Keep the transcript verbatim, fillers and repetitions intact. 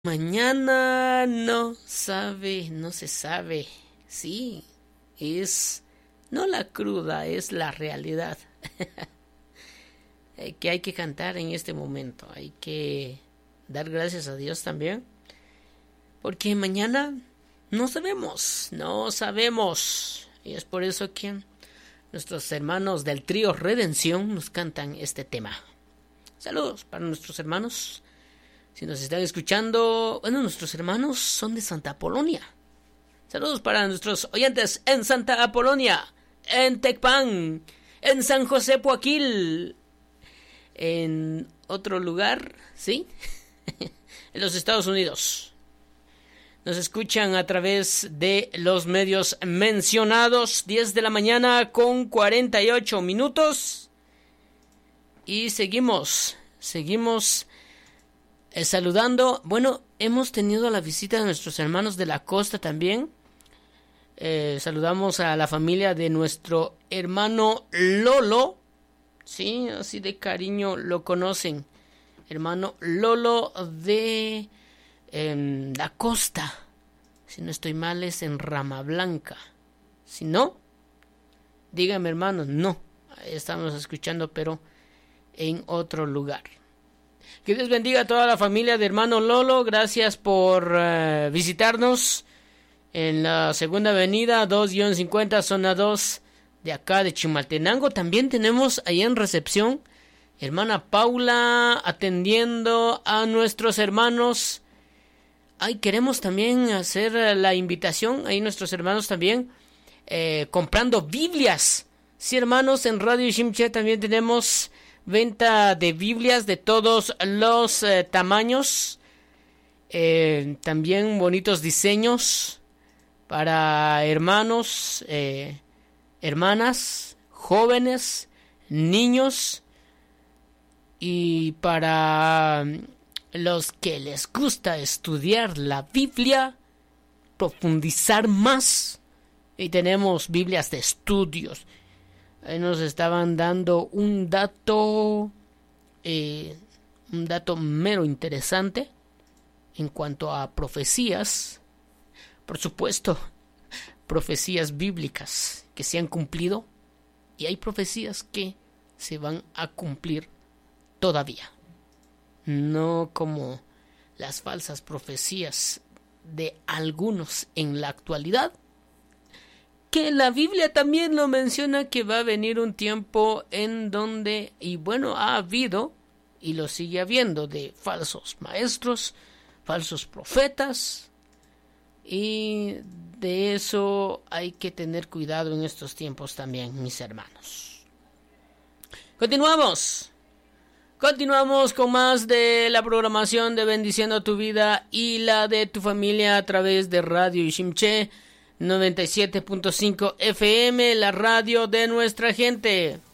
Mañana no sabe, no se sabe. Sí, es no la cruda, es la realidad. Que hay que cantar en este momento. Hay que dar gracias a Dios también. Porque mañana no sabemos, no sabemos. Y es por eso que nuestros hermanos del trío Redención nos cantan este tema. Saludos para nuestros hermanos. Si nos están escuchando, bueno, nuestros hermanos son de Santa Apolonia. Saludos para nuestros oyentes en Santa Apolonia, en Tecpan, en San José Poaquil, en otro lugar, ¿sí? En los Estados Unidos. Nos escuchan a través de los medios mencionados, diez de la mañana con cuarenta y ocho minutos. Y seguimos, seguimos eh, saludando. Bueno, hemos tenido la visita de nuestros hermanos de la costa también. Eh, saludamos a la familia de nuestro hermano Lolo. Sí, así de cariño lo conocen. Hermano Lolo de eh, la costa. Si no estoy mal es en Rama Blanca. Si no, dígame hermanos, no. Estamos escuchando pero en otro lugar. Que Dios bendiga a toda la familia de hermano Lolo. Gracias por uh, visitarnos en la segunda avenida dos cincuenta zona dos de acá de Chimaltenango. También tenemos ahí en recepción hermana Paula atendiendo a nuestros hermanos. Ay, queremos también hacer la invitación ahí nuestros hermanos también eh, comprando Biblias. Sí, hermanos, en Radio Shimche también tenemos venta de Biblias de todos los eh, tamaños. Eh, también bonitos diseños para hermanos, eh, hermanas, jóvenes, niños y para los que les gusta estudiar la Biblia, profundizar más. Y tenemos Biblias de estudios. Ahí nos estaban dando un dato, eh, un dato mero interesante en cuanto a profecías. Por supuesto, profecías bíblicas que se han cumplido y hay profecías que se van a cumplir todavía. No como las falsas profecías de algunos en la actualidad, que la Biblia también lo menciona, que va a venir un tiempo en donde, y bueno, ha habido y lo sigue habiendo, de falsos maestros, falsos profetas, y de eso hay que tener cuidado en estos tiempos también, mis hermanos. Continuamos. Continuamos con más de la programación de Bendiciendo tu Vida y la de tu familia a través de Radio Ishimche noventa y siete punto cinco F M, la radio de nuestra gente.